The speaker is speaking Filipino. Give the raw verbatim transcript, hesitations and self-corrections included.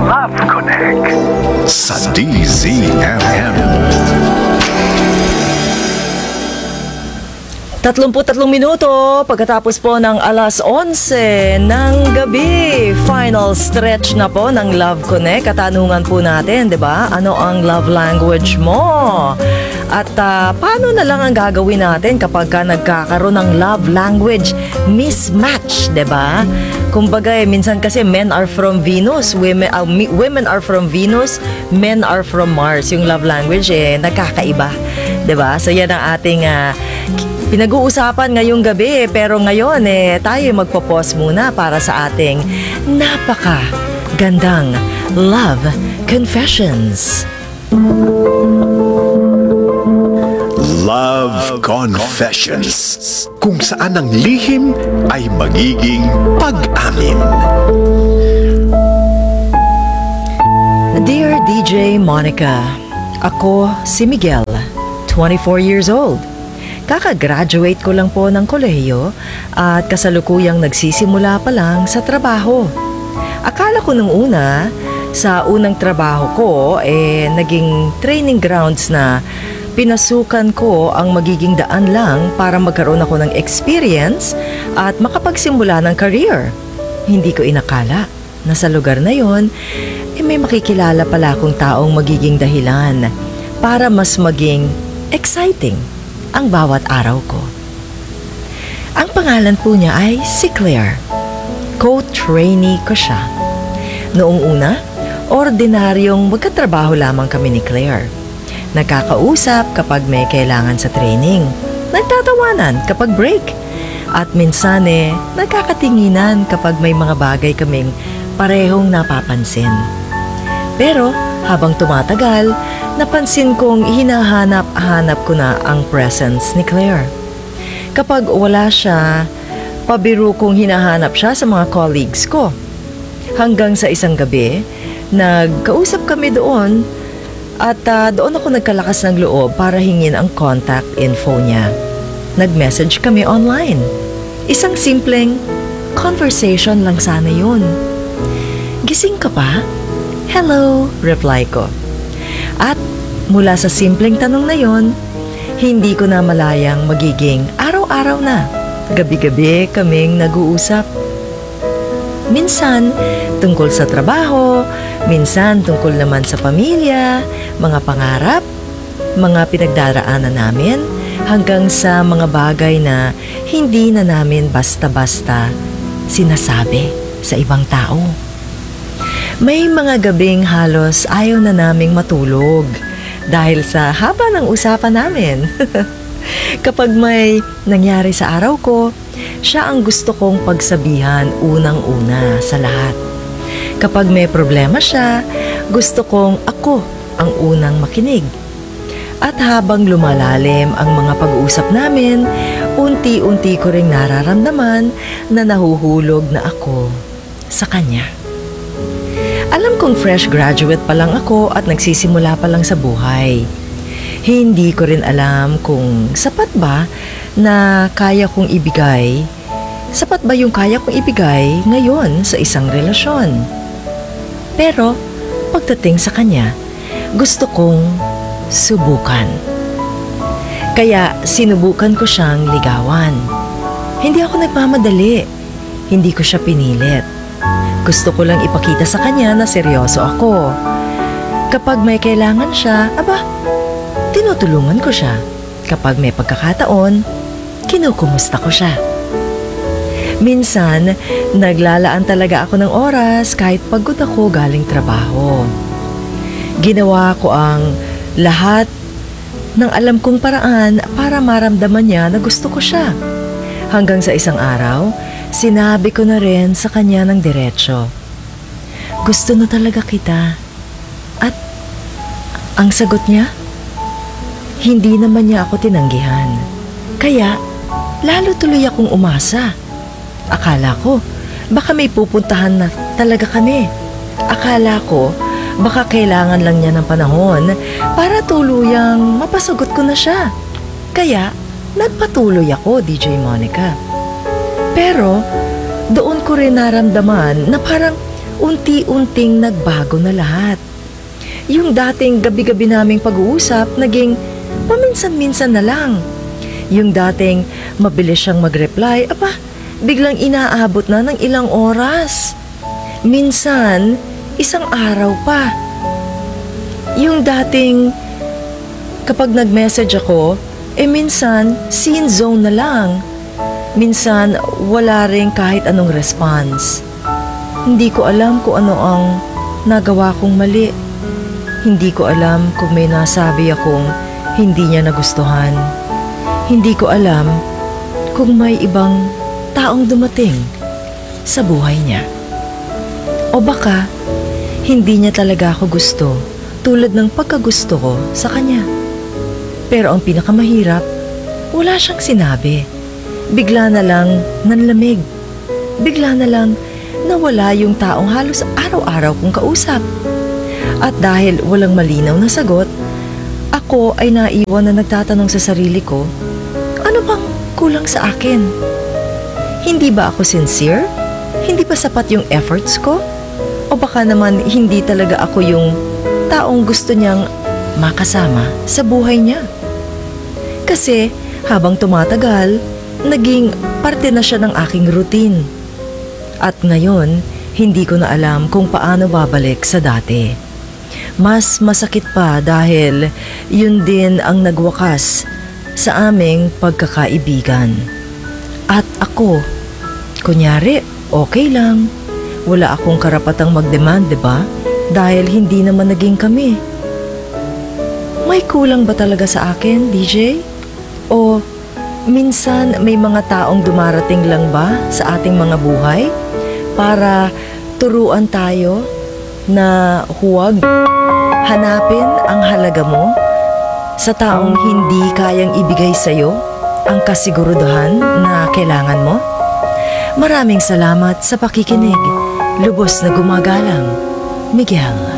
Love Connect sa D Z M M. Tatlumput tatlong minuto pagkatapos po ng alas onse ng gabi. Final stretch na po ng Love Connect. Katanungan po natin, di ba? Ano ang love language mo? At uh, paano na lang ang gagawin natin kapag ka nagkakaroon ng love language mismatch, di ba? Kumbaga eh, minsan kasi men are from Venus, women, uh, women are from Venus, men are from Mars. Yung love language eh, nagkakaiba, di ba? So yan ang ating uh, pinag-uusapan ngayong gabi, pero ngayon eh, tayo magpo-pause muna para sa ating napaka gandang Love Confessions. Love Confessions, kung saan ang lihim ay magiging pag-amin. Dear D J Monica, ako si Miguel, twenty-four years old. Kaka-graduate ko lang po ng kolehiyo at kasalukuyang nagsisimula pa lang sa trabaho. Akala ko nung una, sa unang trabaho ko, eh, naging training grounds na pinasukan ko ang magiging daan lang para magkaroon ako ng experience at makapagsimula ng career. Hindi ko inakala na sa lugar na yon, eh, may makikilala pala akong taong magiging dahilan para mas maging exciting ang bawat araw ko. Ang pangalan po niya ay si Claire. Co-trainee ko siya. Noong una, ordinaryong magkatrabaho lamang kami ni Claire. Nagkakausap kapag may kailangan sa training. Nagtatawanan kapag break. At minsan eh, nagkakatinginan kapag may mga bagay kaming parehong napapansin. Pero habang tumatagal, napansin kong hinahanap-hanap ko na ang presence ni Claire. Kapag wala siya, pabiro kong hinahanap siya sa mga colleagues ko. Hanggang sa isang gabi, nagkausap kami doon at uh, doon ako nagkalakas ng loob para hingin ang contact info niya. Nag-message kami online. Isang simpleng conversation lang sana yun. Gising ka pa? Hello, reply ko. At mula sa simpleng tanong na yon, hindi ko na malayang magiging araw-araw na. Gabi-gabi kaming nag-uusap. Minsan tungkol sa trabaho, minsan tungkol naman sa pamilya, mga pangarap, mga pinagdaraanan namin, hanggang sa mga bagay na hindi na namin basta-basta sinasabi sa ibang tao. May mga gabing halos ayaw na naming matulog dahil sa haba ng usapan namin. Kapag may nangyari sa araw ko, siya ang gusto kong pagsabihan unang-una sa lahat. Kapag may problema siya, gusto kong ako ang unang makinig. At habang lumalalim ang mga pag-uusap namin, unti-unti ko ring nararamdaman na nahuhulog na ako sa kanya. Alam kong fresh graduate pa lang ako at nagsisimula pa lang sa buhay. Hindi ko rin alam kung sapat ba na kaya kong ibigay, sapat ba yung kaya kong ibigay ngayon sa isang relasyon. Pero pagdating sa kanya, gusto kong subukan. Kaya sinubukan ko siyang ligawan. Hindi ako nagmamadali, hindi ko siya pinilit. Gusto ko lang ipakita sa kanya na seryoso ako. Kapag may kailangan siya, aba, tinutulungan ko siya. Kapag may pagkakataon, kinukumusta ko siya. Minsan, naglalaan talaga ako ng oras kahit pagod ako galing trabaho. Ginawa ko ang lahat ng alam kong paraan para maramdaman niya na gusto ko siya. Hanggang sa isang araw, sinabi ko na rin sa kanya ng diretsyo, gusto na talaga kita. At ang sagot niya, hindi naman niya ako tinanggihan. Kaya, lalo tuloy akong umasa. Akala ko, baka may pupuntahan na talaga kami. Akala ko, baka kailangan lang niya ng panahon para tuluyang mapasagot ko na siya. Kaya, nagpatuloy ako, D J Monica. Pero, doon ko rin naramdaman na parang unti-unting nagbago na lahat. Yung dating gabi-gabi naming pag-uusap, naging paminsan-minsan na lang. Yung dating mabilis siyang mag-reply, aba, biglang inaabot na ng ilang oras. Minsan, isang araw pa. Yung dating kapag nag-message ako, eh minsan, scene zone na lang. Minsan, wala rin kahit anong response. Hindi ko alam kung ano ang nagawa kong mali. Hindi ko alam kung may nasabi akong hindi niya nagustuhan. Hindi ko alam kung may ibang taong dumating sa buhay niya. O baka, hindi niya talaga ako gusto tulad ng pagkagusto ko sa kanya. Pero ang pinakamahirap, wala siyang sinabi. Bigla na lang nanlamig. Bigla na lang nawala yung taong halos araw-araw kong kausap. At dahil walang malinaw na sagot, ako ay naiwan na nagtatanong sa sarili ko, ano bang kulang sa akin? Hindi ba ako sincere? Hindi ba sapat yung efforts ko? O baka naman hindi talaga ako yung taong gusto niyang makasama sa buhay niya? Kasi habang tumatagal, naging parte na siya ng aking routine. At ngayon, hindi ko na alam kung paano babalik sa dati. Mas masakit pa dahil yun din ang nagwakas sa aming pagkakaibigan. At ako, kunyari, okay lang. Wala akong karapatang mag-demand, diba? Dahil hindi naman naging kami. May kulang ba talaga sa akin, D J? O minsan may mga taong dumarating lang ba sa ating mga buhay para turuan tayo na huwag hanapin ang halaga mo sa taong hindi kayang ibigay sa'yo ang kasiguruduhan na kailangan mo? Maraming salamat sa pakikinig. Lubos na gumagalang, Miguel.